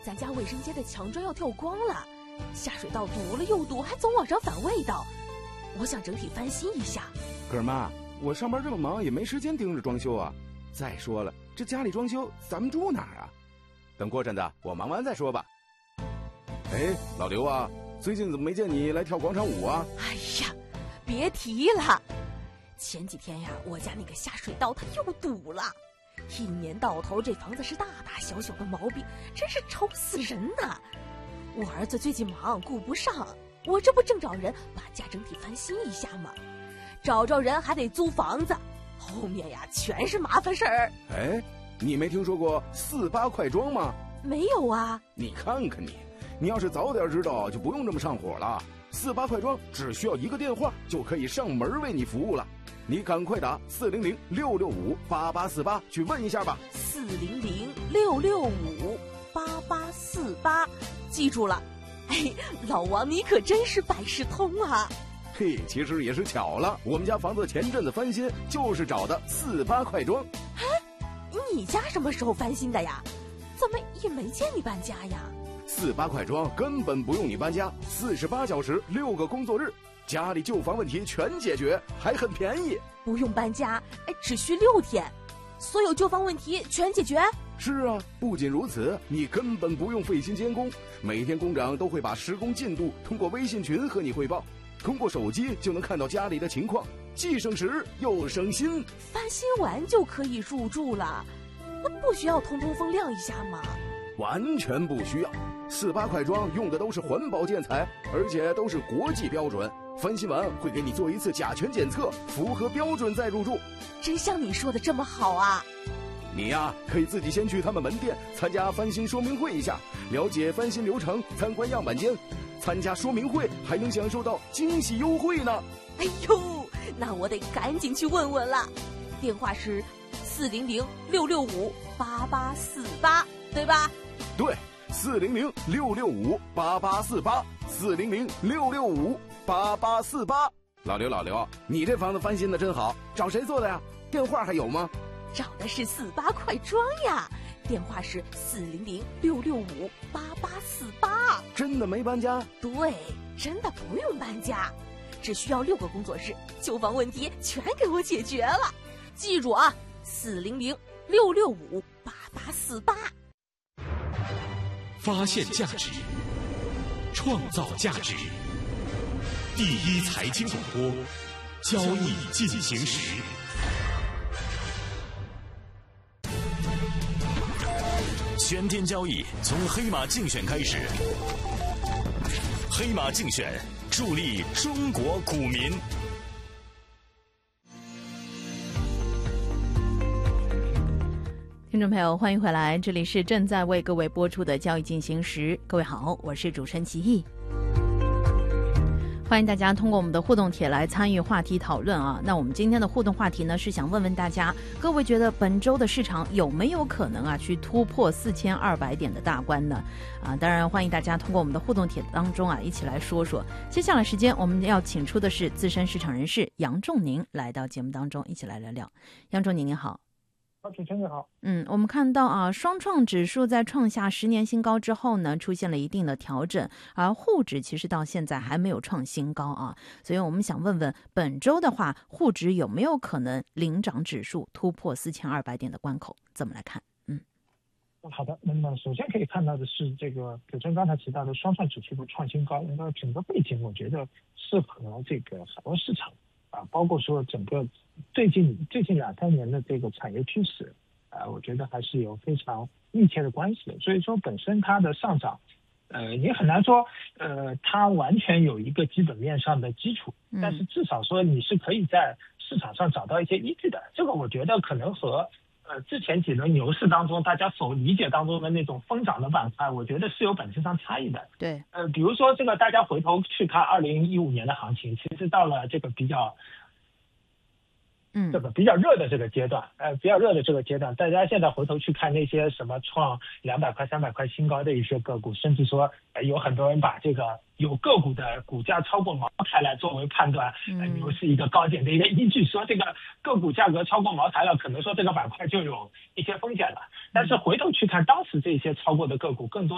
咱家卫生间的墙砖要掉光了，下水道堵了又堵，还总往上反味道。我想整体翻新一下。 哥妈，我上班这么忙，也没时间盯着装修啊。再说了，这家里装修，咱们住哪儿啊？等过阵子我忙完再说吧。哎，老刘啊，最近怎么没见你来跳广场舞啊？ 哎呀，别提了，前几天呀，我家那个下水道它又堵了，一年到头这房子是大大小小的毛病，真是愁死人呐。我儿子最近忙顾不上，我这不正找人把家整体翻新一下吗？找人还得租房子，后面呀全是麻烦事儿。 哎，你没听说过48快装吗？ 没有啊。 你看看你要是早点知道，就不用这么上火了。48快装只需要一个电话就可以上门为你服务了，你赶快打400-665-8848去问一下吧。 400-665-8848，记住了。哎，老王你可真是百事通啊。 嘿，其实也是巧了，我们家房子前阵子翻新，就是找的48快装。 哎，你家什么时候翻新的呀？怎么也没见你搬家呀 ？48快装根本不用你搬家，48小时6个工作日，家里旧房问题全解决，还很便宜。 不用搬家，只需6天，所有旧房问题全解决。 是啊，不仅如此，你根本不用费心监工，每天工长都会把施工进度通过微信群和你汇报，通过手机就能看到家里的情况，既省时又省心。 翻新完就可以入住了，那不需要通风亮一下吗？ 完全不需要，48快装用的都是环保建材，而且都是国际标准。翻新完会给你做一次甲醛检测，符合标准再入住。 真像你说的这么好啊？ 你呀，可以自己先去他们门店参加翻新说明会一下，了解翻新流程，参观样板间。参加说明会还能享受到惊喜优惠呢。 哎呦，那我得赶紧去问问了。电话是400-665-8848，对吧？ 对，400-665-8848，400-665-8848。老刘，你这房子翻新的真好，找谁做的呀？电话还有吗？ 找的是48快装呀，电话是400-665-8848。 真的没搬家？ 对，真的不用搬家，只需要6个工作日，旧房问题全给我解决了。记住啊，400-665-8848。 发现价值，创造价值，第一财经广播，交易进行时。 全天交易从黑马竞选开始，黑马竞选助力中国股民。 听众朋友，欢迎回来，这里是正在为各位播出的交易进行时。各位好，我是主持人齐毅。欢迎大家通过我们的互动帖来参与话题讨论啊。那我们今天的互动话题呢，是想问问大家，各位觉得本周的市场有没有可能去突破4200点的大关呢？当然欢迎大家通过我们的互动帖当中一起来说说。接下来时间我们要请出的是资深市场人士杨仲宁来到节目当中，一起来聊聊。杨仲宁您好。 主持人你好。 我们看到双创指数在创下10年新高之后呢，出现了一定的调整，而沪指其实到现在还没有创新高所以我们想问问，本周的话，沪指有没有可能领涨指数突破4200点的关口？怎么来看？ 好的，那么首先可以看到的是，这个主持人刚才提到的双创指数的创新高，那整个背景我觉得适合这个海外市场包括说整个最近2-3年的这个产业趋势我觉得还是有非常密切的关系的。所以说本身它的上涨也很难说它完全有一个基本面上的基础，但是至少说你是可以在市场上找到一些依据的。这个我觉得可能和之前几轮牛市当中大家所理解当中的那种疯涨的板块，我觉得是有本质上差异的。 对， 比如说这个大家回头去看2015年的行情，其实到了这个比较热的这个阶段，大家现在回头去看那些什么创200块、300块新高的一些个股，甚至说有很多人把这个有个股的股价超过茅台来作为判断牛市一个高点的一个依据，说这个个股价格超过茅台了，可能说这个板块就有一些风险了。但是回头去看当时这些超过的个股，更多